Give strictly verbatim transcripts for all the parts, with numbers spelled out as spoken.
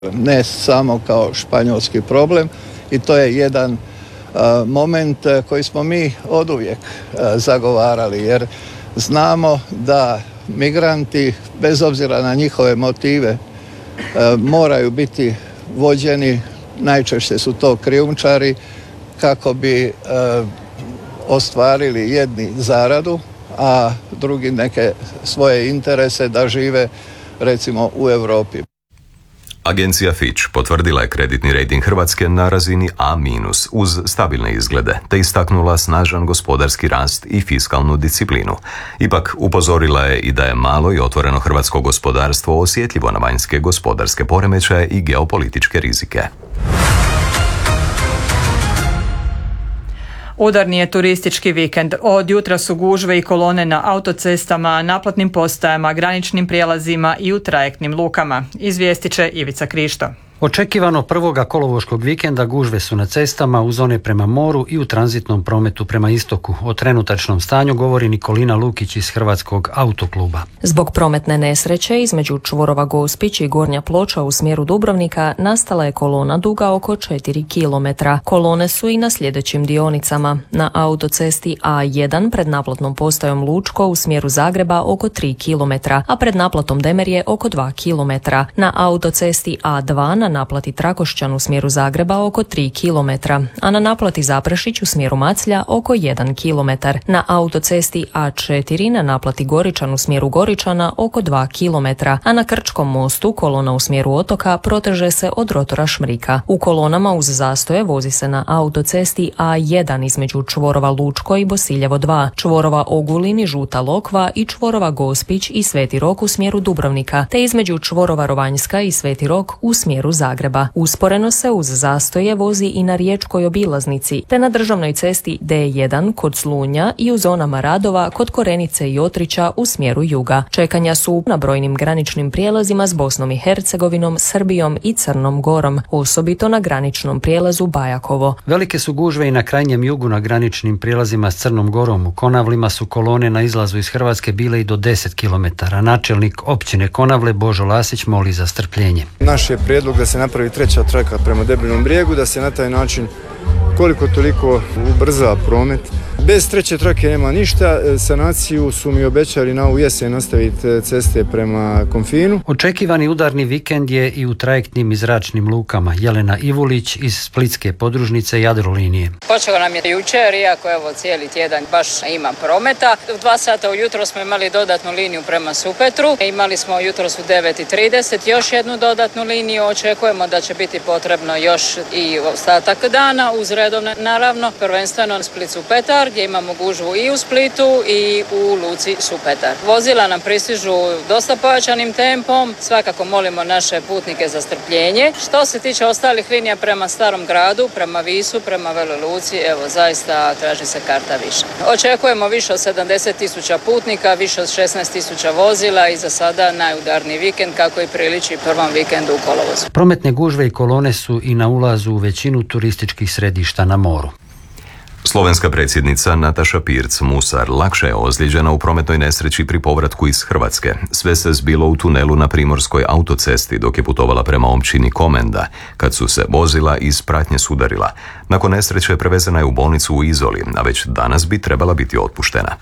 Ne samo kao španjolski problem i to je jedan uh, moment koji smo mi oduvijek uh, zagovarali, jer znamo da migranti, bez obzira na njihove motive, uh, moraju biti vođeni, najčešće su to krijumčari, kako bi uh, ostvarili jedni zaradu, a drugi neke svoje interese da žive recimo u Europi. Agencija Fitch potvrdila je kreditni rejting Hrvatske na razini A minus uz stabilne izglede, te istaknula snažan gospodarski rast i fiskalnu disciplinu. Ipak upozorila je i da je malo i otvoreno hrvatsko gospodarstvo osjetljivo na vanjske gospodarske poremećaje i geopolitičke rizike. Udarni je turistički vikend. Od jutra su gužve i kolone na autocestama, naplatnim postajama, graničnim prijelazima i u trajektnim lukama. Izvijestit će Ivica Krišto. Očekivano prvoga kolovoškog vikenda gužve su na cestama, uz one prema moru i u tranzitnom prometu prema istoku. O trenutačnom stanju govori Nikolina Lukić iz Hrvatskog autokluba. Zbog prometne nesreće između čvorova Gospić i Gornja Ploča u smjeru Dubrovnika nastala je kolona duga oko četiri kilometra. Kolone su i na sljedećim dionicama. Na autocesti A jedan pred naplatnom postajom Lučko u smjeru Zagreba oko tri kilometra, a pred naplatom Demerje oko dva kilometra. Na autocesti A dva na naplati Trakošćan u smjeru Zagreba oko tri kilometra, a na naplati Zaprešić u smjeru Maclja oko jedan kilometar. Na autocesti A četiri na naplati Goričan u smjeru Goričana oko dva kilometra, a na Krčkom mostu kolona u smjeru Otoka proteže se od rotora Šmrika. U kolonama uz zastoje vozi se na autocesti A jedan između čvorova Lučko i Bosiljevo dva, čvorova Ogulin i Žuta Lokva i čvorova Gospić i Sveti Rok u smjeru Dubrovnika, te između čvorova Rovanjska i Sveti Rok u smjeru Zagreba. Usporeno se uz zastoje vozi i na riječkoj obilaznici, te na državnoj cesti D jedan kod Slunja i u zonama radova kod Korenice i Otrića u smjeru juga. Čekanja su na brojnim graničnim prijelazima s Bosnom i Hercegovinom, Srbijom i Crnom Gorom, osobito na graničnom prijelazu Bajakovo. Velike su gužve i na krajnjem jugu na graničnim prijelazima s Crnom Gorom. U Konavlima su kolone na izlazu iz Hrvatske bile i do deset kilometara. Načelnik općine Konavle Božo Lasić moli za strpljenje. Naš je prijedlog da se napravi treća traka prema Debelom brijegu, da se na taj način koliko toliko ubrza promet. Bez treće trake nema ništa. Sanaciju su mi obećali na ovu jesen nastaviti ceste prema Konfinu. Očekivani udarni vikend je i u trajektnim i zračnim lukama. Jelena Ivulić iz Splitske podružnice Jadrolinije. Počeo nam je jučer, iako evo cijeli tjedan baš ima prometa. U dva sata ujutro smo imali dodatnu liniju prema Supetru. Imali smo jutros u devet i trideset još jednu dodatnu liniju. Očekujemo da će biti potrebno još i ostatak dana uz redovne, naravno, prvenstveno Split-Supetar, gdje imamo gužvu i u Splitu i u luci Supetar. Vozila nam pristižu dosta pojačanim tempom, svakako molimo naše putnike za strpljenje. Što se tiče ostalih linija prema Starom gradu, prema Visu, prema Veloj Luci, evo zaista traži se karta više. Očekujemo više od sedamdeset tisuća putnika, više od šesnaest tisuća vozila i za sada najudarniji vikend kako i priliči prvom vikendu u kolovozu. Prometne gužve i kolone su i na ulazu u većinu turističkih središta na moru. Slovenska predsjednica Nataša Pirc-Musar lakše je ozlijeđena u prometnoj nesreći pri povratku iz Hrvatske. Sve se zbilo u tunelu na Primorskoj autocesti dok je putovala prema općini Komenda, kad su se vozila iz pratnje sudarila. Nakon nesreće prevezena je u bolnicu u Izoli, a već danas bi trebala biti otpuštena.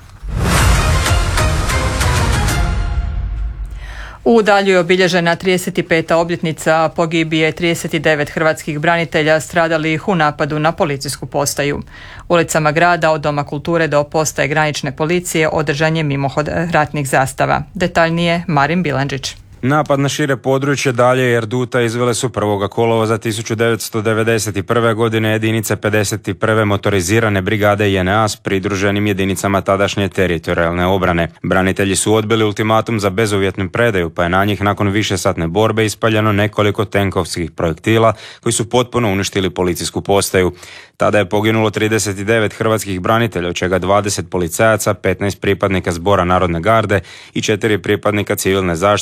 U Dalju je obilježena trideset peta obljetnica pogibije trideset devet hrvatskih branitelja stradalih u napadu na policijsku postaju. Ulicama grada od Doma kulture do postaje granične policije održan je mimohod ratnih zastava. Detaljnije Marin Bilandžić. Napad na šire područje Dalje i Erduta izvele su prvoga kolovoza tisuću devetsto devedeset prve. godine jedinice pedeset prve motorizirane brigade J N A s pridruženim jedinicama tadašnje teritorijalne obrane. Branitelji su odbili ultimatum za bezuvjetnu predaju, pa je na njih nakon višesatne borbe ispaljeno nekoliko tenkovskih projektila koji su potpuno uništili policijsku postaju. Tada je poginulo trideset devet hrvatskih branitelja, od čega dvadeset policajaca, petnaest pripadnika Zbora narodne garde i četiri pripadnika civilne zaštite koji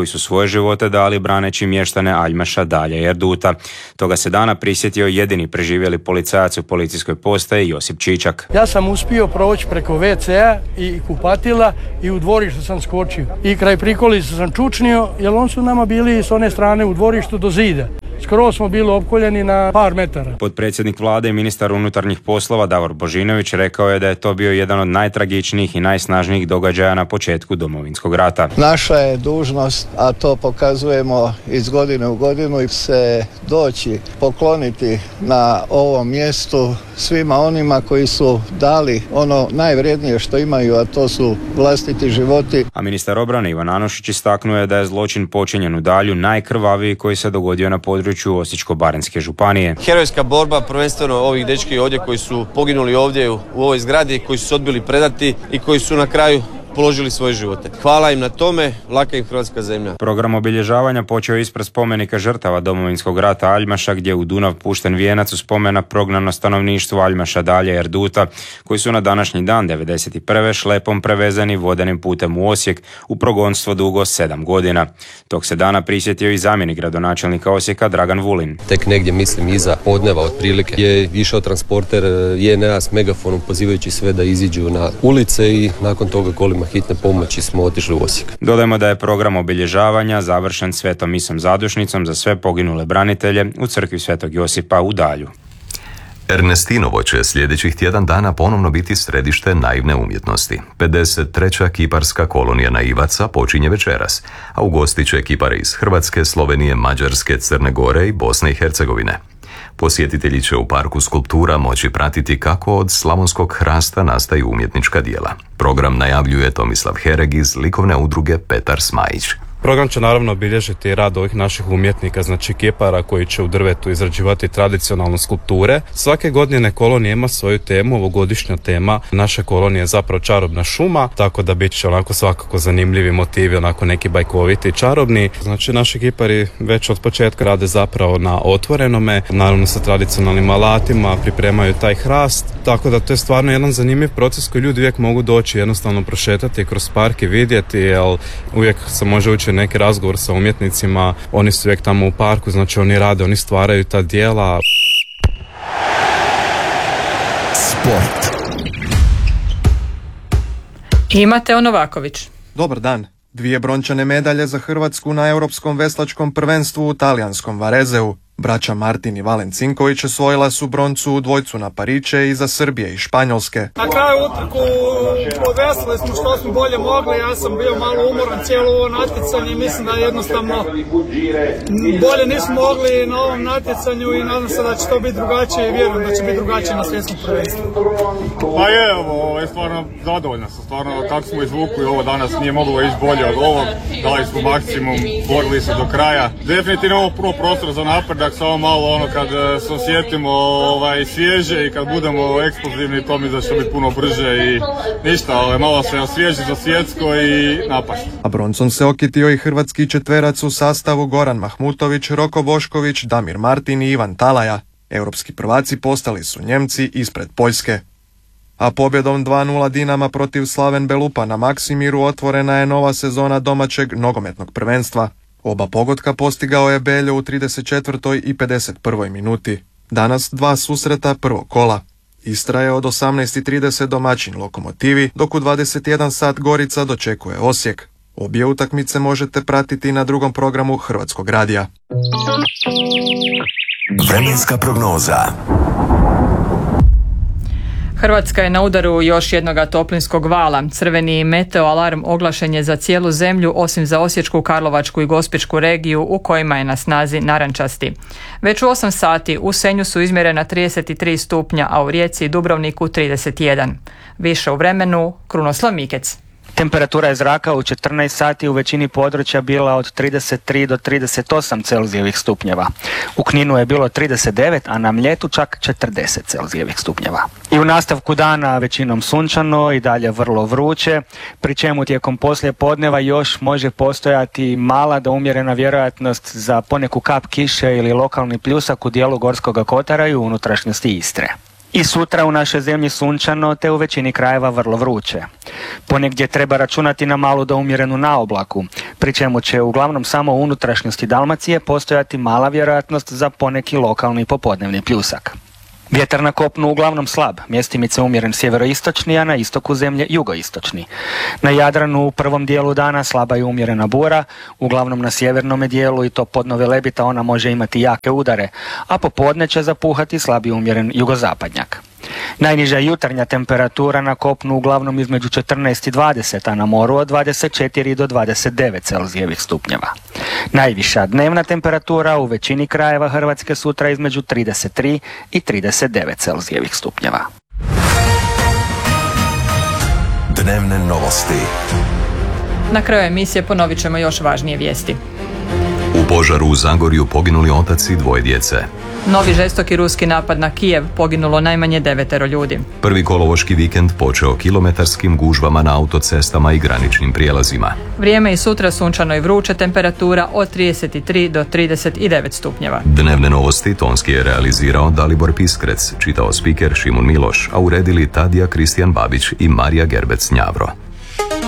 su svoje živote dali braneći mještane Aljmaša, Dalja i Erduta. Toga se dana prisjetio jedini preživjeli policajac u policijskoj postaji Josip Čičak. Ja sam uspio proći preko ve cea i kupatila i u dvorištu sam skočio. I kraj prikolice sam čučnio, jer on su nama bili s one strane u dvorištu do zida. Skoro smo bili opkoljeni na par metara. Potpredsjednik vlade i ministar unutarnjih poslova Davor Božinović rekao je da je to bio jedan od najtragičnijih i najsnažnijih događaja na početku Domovinskog rata. Naša je dužnost, a to pokazujemo iz godine u godinu, se doći pokloniti na ovom mjestu svima onima koji su dali ono najvrijednije što imaju, a to su vlastiti životi. A ministar obrane Ivan Anušić istaknuo je da je zločin počinjen u Dalju najkrvaviji koji se dogodio na području Osječko-baranjske županije. Herojska borba prvenstveno ovih dečki ovdje koji su poginuli ovdje u, u ovoj zgradi, koji su se odbili predati i koji su na kraju položili svoje živote. Hvala im na tome, laka im hrvatska zemlja. Program obilježavanja počeo ispred spomenika žrtava Domovinskog rata Aljmaša, gdje u Dunav pušten vijenac u spomena prognano stanovništvo Aljmaša, Dalja i Erduta, koji su na današnji dan devedeset prve šlepom prevezani vodenim putem u Osijek u progonstvo dugo sedam godina. Tog se dana prisjetio i zamjenik gradonačelnika Osijeka Dragan Vulin. Tek negdje, mislim, iza podneva otprilike je išao transporter je en a s megafonom pozivajući sve da iziđu na ulice i nakon toga kolima hitne pomoći smo otišli u Osijek. Dodajmo da je program obilježavanja završen svetom misom zadušnicom za sve poginule branitelje u crkvi Svetog Josipa u Dalju. Ernestinovo će sljedećih tjedan dana ponovno biti središte naivne umjetnosti. pedeset treća kiparska kolonija naivaca počinje večeras, a ugostit će kipare iz Hrvatske, Slovenije, Mađarske, Crne Gore i Bosne i Hercegovine. Posjetitelji će u parku skulptura moći pratiti kako od slavonskog hrasta nastaju umjetnička djela. Program najavljuje Tomislav Hereg iz likovne udruge Petar Smajić. Program će naravno obilježiti rad ovih naših umjetnika, znači kipara koji će u drvetu izrađivati tradicionalne skulpture. Svake godine kolonija ima svoju temu, ovogodišnja tema naše kolonije je zapravo čarobna šuma, tako da bit će onako svakako zanimljivi motivi, onako neki bajkoviti i čarobni. Znači naši kipari već od početka rade zapravo na otvorenome, naravno sa tradicionalnim alatima, pripremaju taj hrast, tako da to je stvarno jedan zanimljiv proces koji ljudi uvijek mogu doći jednostavno prošetati kroz park i vidjeti, jer uvijek se može ući neki razgovor sa umjetnicima, oni su uvijek tamo u parku, znači oni rade, oni stvaraju ta djela. Sport. I Mateo Novaković. Dobar dan. Dvije brončane medalje za Hrvatsku na Europskom veslačkom prvenstvu u talijanskom Varezeu. Braća Martin i Valen Cinković osvojila su broncu u dvojcu na pariće iza Srbije i Španjolske. Na kraju utrku podvesili smo što smo bolje mogli, ja sam bio malo umoran cijelo ovo natjecanje i mislim da jednostavno bolje nismo mogli na ovom natjecanju i nadam se da će to biti drugačije i vjerujem da će biti drugačije na svjetskom prvenstvu. Pa je, evo, je stvarno zadovoljna sam, stvarno kako smo izvukli ovo danas nije moglo ići bolje od ovog, dali smo maksimum, borili se do kraja. Definitivno ovo prvo prostor za napredak, samo malo ono kad se osjetimo ovaj, svježe i kad budemo eksplozivni, to mi da će biti puno brže i ništa, ovaj, malo se osvježi za svjetsko i napast. A broncom se okitio i hrvatski četverac u sastavu Goran Mahmutović, Roko Bošković, Damir Martin i Ivan Talaja. Europski prvaci postali su Njemci ispred Poljske. A pobjedom dva nula Dinama protiv Slaven Belupa na Maksimiru otvorena je nova sezona domaćeg nogometnog prvenstva. Oba pogotka postigao je Beljo u trideset četvrtoj i pedeset prvoj minuti. Danas dva susreta prvog kola. Istra je od osamnaest i trideset domaćin Lokomotivi, dok u dvadeset jedan sat Gorica dočekuje Osijek. Obje utakmice možete pratiti na drugom programu Hrvatskog radija. Vremenska prognoza. Hrvatska je na udaru još jednoga toplinskog vala. Crveni meteo alarm oglašen je za cijelu zemlju osim za Osječku, Karlovačku i Gospićku regiju u kojima je na snazi narančasti. Već u osam sati u Senju su izmjerena trideset tri stupnja, a u Rijeci i Dubrovniku trideset jedan. Više u vremenu, Krunoslav Mikec. Temperatura je zraka u četrnaest sati u većini područja bila od trideset tri do trideset osam Celzijevih stupnjeva. U Kninu je bilo trideset devet, a na Mljetu čak četrdeset Celzijevih stupnjeva. I u nastavku dana većinom sunčano i dalje vrlo vruće, pri čemu tijekom poslije podneva još može postojati mala do umjerena vjerojatnost za poneku kap kiše ili lokalni pljusak u dijelu Gorskoga kotara i u unutrašnjosti Istre. I sutra u našoj zemlji sunčano, te u većini krajeva vrlo vruće. Ponegdje treba računati na malu do umjerenu naoblaku, pri čemu će uglavnom samo u unutrašnjosti Dalmacije postojati mala vjerojatnost za poneki lokalni popodnevni pljusak. Vjetar na kopnu uglavnom slab, mjestimice umjeren sjeveroistočni, a na istoku zemlje jugoistočni. Na Jadranu u prvom dijelu dana slaba i umjerena bura, uglavnom na sjevernome dijelu i to podno Velebita ona može imati jake udare, a popodne će zapuhati slabi umjeren jugozapadnjak. Najniža jutarnja temperatura na kopnu uglavnom između četrnaest i dvadeset, a na moru od dvadeset četiri do dvadeset devet Celzijevih stupnjeva. Najviša dnevna temperatura u većini krajeva Hrvatske sutra između trideset tri i trideset devet Celzijevih stupnjeva. Dnevne novosti. Na kraju emisije ponovit ćemo još važnije vijesti. U požaru u Zagorju poginuli otac i dvoje djece. Novi žestoki ruski napad na Kijev, poginulo najmanje devetero ljudi. Prvi kolovoški vikend počeo kilometarskim gužvama na autocestama i graničnim prijelazima. Vrijeme i sutra sunčano i vruće, temperatura od trideset tri do trideset devet stupnjeva. Dnevne novosti tonski je realizirao Dalibor Piskrec, čitao spiker Šimun Miloš, a uredili Tadija Kristijan Babić i Marija Gerbec Njavro.